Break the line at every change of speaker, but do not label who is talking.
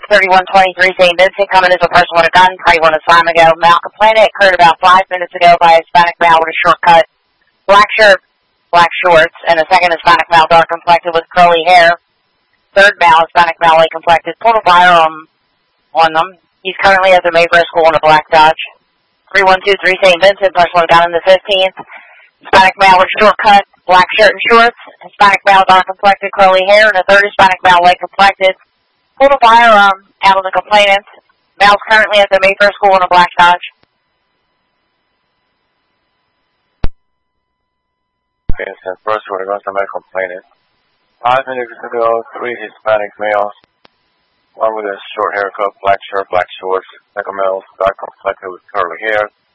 3123 St. Vincent, coming as a person with a gun, probably one a time ago. Male complainant occurred about 5 minutes ago by a Hispanic male with a short cut, black shirt, black shorts, and a second Hispanic male dark complected with curly hair. Third male, Hispanic male light complected, pulled a firearm on them. He's currently at the Mayfair School in a black Dodge. 3123 St. Vincent, person with a gun in the 15th. Hispanic male with short cut, black shirt and shorts, Hispanic male dark complected, curly hair, and a third Hispanic male light complected. Pulled a firearm out of the complainant. Male's currently at the Mayfair School in a black Dodge.
Okay, so first we're going to make a complainant. 5 minutes ago, 3 Hispanic males, one with a short haircut, black shirt, black shorts, second male dark complected with curly hair,